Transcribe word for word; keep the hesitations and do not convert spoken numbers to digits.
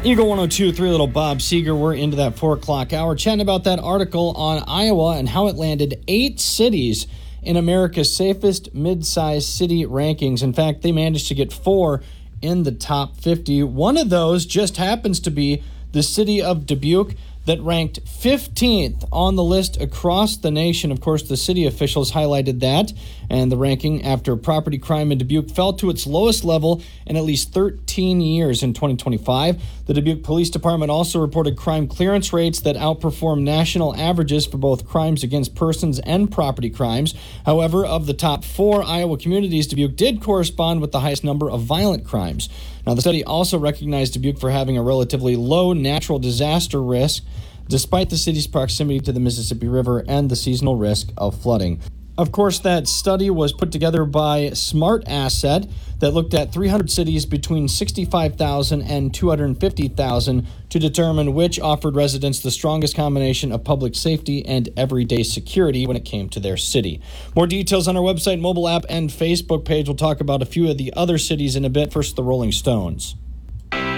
Eagle one oh two point three, little Bob Seeger. We're into that four o'clock hour, chatting about that article on Iowa and how it landed eight cities in America's safest mid-sized city rankings. In fact, they managed to get four in the top fifty. One of those just happens to be the city of Dubuque, that ranked fifteenth on the list across the nation. Of course, the city officials highlighted that, and the ranking after property crime in Dubuque fell to its lowest level in at least thirteen years in twenty twenty-five. The Dubuque Police Department also reported crime clearance rates that outperform national averages for both crimes against persons and property crimes. However, of the top four Iowa communities, Dubuque did correspond with the highest number of violent crimes. Now, the study also recognized Dubuque for having a relatively low natural disaster risk, despite the city's proximity to the Mississippi River and the seasonal risk of flooding. Of course, that study was put together by Smart Asset that looked at three hundred cities between sixty-five thousand and two hundred fifty thousand to determine which offered residents the strongest combination of public safety and everyday security when it came to their city. More details on our website, mobile app, and Facebook page. We'll talk about a few of the other cities in a bit. First, the Rolling Stones.